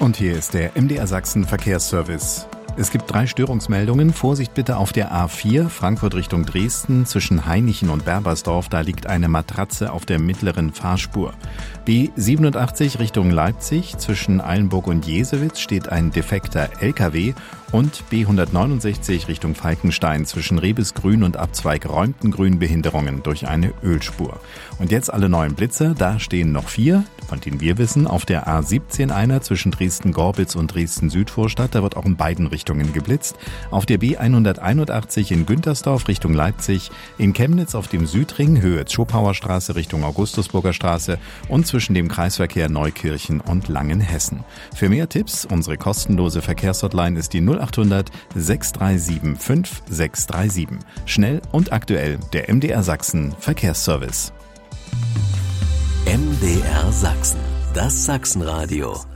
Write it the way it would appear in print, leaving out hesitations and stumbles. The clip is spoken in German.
Und hier ist der MDR Sachsen Verkehrsservice. Es gibt 3 Störungsmeldungen. Vorsicht bitte auf der A4, Frankfurt Richtung Dresden, zwischen Hainichen und Berbersdorf. Da liegt eine Matratze auf der mittleren Fahrspur. B87 Richtung Leipzig, zwischen Eilenburg und Jesewitz steht ein defekter LKW. Und B169 Richtung Falkenstein, zwischen Rebesgrün und Abzweig Reumtengrün Behinderungen durch eine Ölspur. Und jetzt alle neuen Blitze, da stehen noch 4, von denen wir wissen. Auf der A17 einer zwischen Dresden-Gorbitz und Dresden-Südvorstadt, da wird auch in beiden Richtungen geblitzt. Auf der B181 in Güntersdorf Richtung Leipzig, in Chemnitz auf dem Südring, Höhe Zschopauer Straße Richtung Augustusburger Straße und zwischen dem Kreisverkehr Neukirchen und Langenhessen. Für mehr Tipps, unsere kostenlose Verkehrshotline ist die 0800 637 5637. Schnell und aktuell, der MDR Sachsen Verkehrsservice. MDR Sachsen, das Sachsenradio.